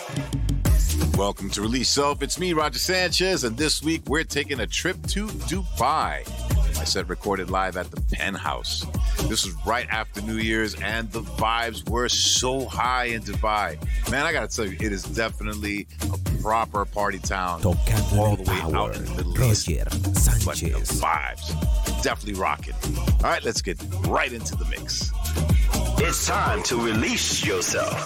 Welcome to Release Self. It's me, Roger Sanchez, and this week we're taking a trip to Dubai. My set recorded live at the Penthouse. This was right after New Year's, and the vibes were so high in Dubai. Man, I gotta tell you, it is definitely a proper party town all the way out in the Middle East. But the vibes, definitely rocking. All right, let's get right into the mix. It's time to release yourself.